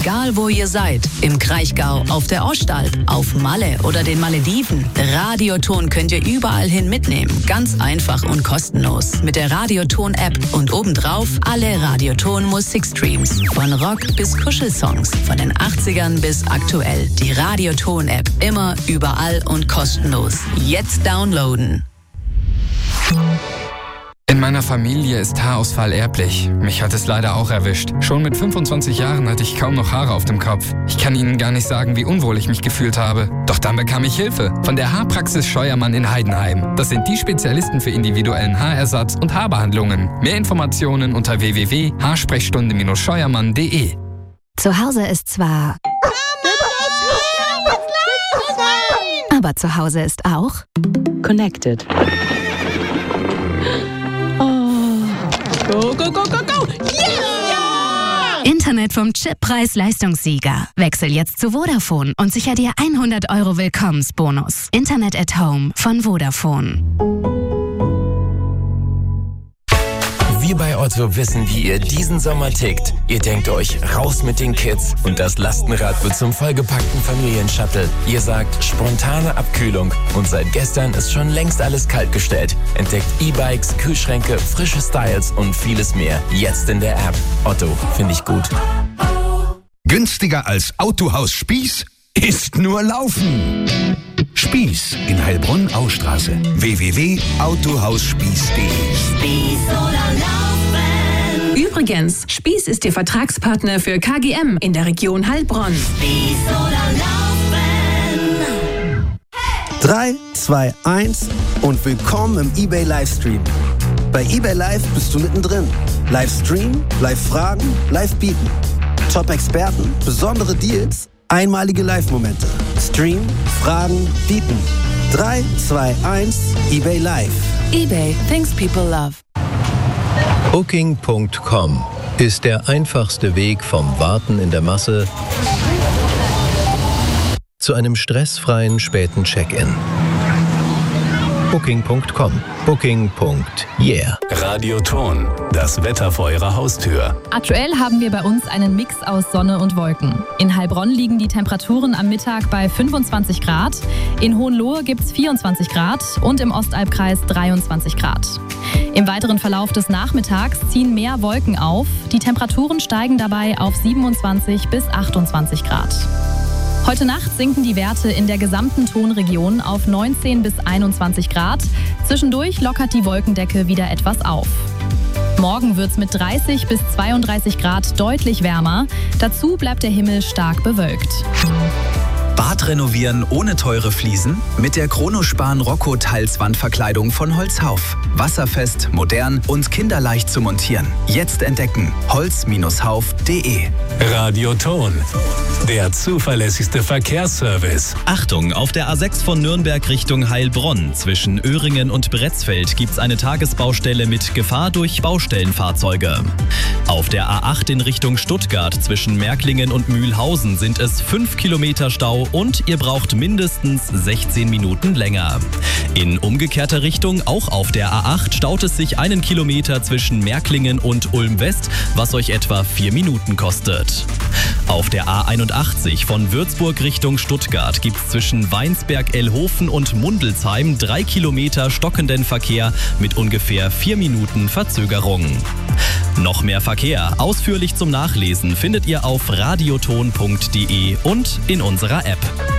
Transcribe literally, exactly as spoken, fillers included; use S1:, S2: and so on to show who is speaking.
S1: Egal wo ihr seid, im Kraichgau, auf der Ostalb, auf Malle oder den Malediven, Radioton könnt ihr überall hin mitnehmen. Ganz einfach und kostenlos. Mit der Radioton-App und obendrauf alle Radioton-Musikstreams. Von Rock bis Kuschelsongs, von den achtzigern bis aktuell. Die Radioton-App. Immer, überall und kostenlos. Jetzt downloaden.
S2: In meiner Familie ist Haarausfall erblich. Mich hat es leider auch erwischt. Schon mit fünfundzwanzig Jahren hatte ich kaum noch Haare auf dem Kopf. Ich kann Ihnen gar nicht sagen, wie unwohl ich mich gefühlt habe. Doch dann bekam ich Hilfe von der Haarpraxis Scheuermann in Heidenheim. Das sind die Spezialisten für individuellen Haarersatz und Haarbehandlungen. Mehr Informationen unter w w w punkt haarsprechstunde Bindestrich scheuermann punkt de.
S3: Zu Hause ist zwar... Aber zu Hause ist auch...
S4: Connected. Go, go, go, go, go! Yeah!
S3: Internet vom Chip Preis-Leistungssieger. Wechsel jetzt zu Vodafone und sicher dir hundert Euro Willkommensbonus. Internet at Home von Vodafone.
S5: Wir bei Otto wissen, wie ihr diesen Sommer tickt. Ihr denkt euch, raus mit den Kids und das Lastenrad wird zum vollgepackten Familienshuttle. Ihr sagt, spontane Abkühlung und seit gestern ist schon längst alles kaltgestellt. Entdeckt E-Bikes, Kühlschränke, frische Styles und vieles mehr. Jetzt in der App. Otto, finde ich gut.
S6: Günstiger als Autohaus Spieß ist nur Laufen. Spieß in Heilbronn-Austraße. w w w punkt autohausspieß punkt de.
S7: Spieß oder Laufen.
S8: Übrigens, Spieß ist Ihr Vertragspartner für K G M in der Region Heilbronn.
S7: Spieß oder Laufen.
S9: drei, zwei, eins und willkommen im eBay Livestream. Bei eBay Live bist du mittendrin. Livestream, Live-Fragen, Live-Bieten. Top-Experten, besondere Deals, einmalige Live-Momente. Stream, Fragen, Bieten. drei, zwei, eins, eBay Live.
S1: eBay, things people love.
S10: Booking Punkt com ist der einfachste Weg vom Warten in der Masse zu einem stressfreien späten Check-in. Booking Punkt com. Booking. Yeah.
S11: Radioton. Das Wetter vor Ihrer Haustür.
S12: Aktuell haben wir bei uns einen Mix aus Sonne und Wolken. In Heilbronn liegen die Temperaturen am Mittag bei fünfundzwanzig Grad. In Hohenlohe gibt es vierundzwanzig Grad und im Ostalbkreis dreiundzwanzig Grad. Im weiteren Verlauf des Nachmittags ziehen mehr Wolken auf. Die Temperaturen steigen dabei auf siebenundzwanzig bis achtundzwanzig Grad. Heute Nacht sinken die Werte in der gesamten Tonregion auf neunzehn bis einundzwanzig Grad. Zwischendurch lockert die Wolkendecke wieder etwas auf. Morgen wird es mit dreißig bis zweiunddreißig Grad deutlich wärmer. Dazu bleibt der Himmel stark bewölkt.
S13: Bad renovieren ohne teure Fliesen? Mit der Chronospan Rocco Teilswandverkleidung von Holzhauf. Wasserfest, modern und kinderleicht zu montieren. Jetzt entdecken. holz Bindestrich hauf punkt de.
S11: Radioton. Der zuverlässigste Verkehrsservice.
S14: Achtung, auf der A sechs von Nürnberg Richtung Heilbronn zwischen Öhringen und Bretzfeld gibt's eine Tagesbaustelle mit Gefahr durch Baustellenfahrzeuge. Auf der A acht in Richtung Stuttgart zwischen Märklingen und Mühlhausen sind es fünf Kilometer Stau und ihr braucht mindestens sechzehn Minuten länger. In umgekehrter Richtung, auch auf der A acht, staut es sich einen Kilometer zwischen Märklingen und Ulm West, was euch etwa vier Minuten kostet. Auf der A einundachtzig von Würzburg Richtung Stuttgart gibt es zwischen Weinsberg-Ellhofen und Mundelsheim drei Kilometer stockenden Verkehr mit ungefähr vier Minuten Verzögerung. Noch mehr Verkehr, ausführlich zum Nachlesen, findet ihr auf radioton punkt de und in unserer App.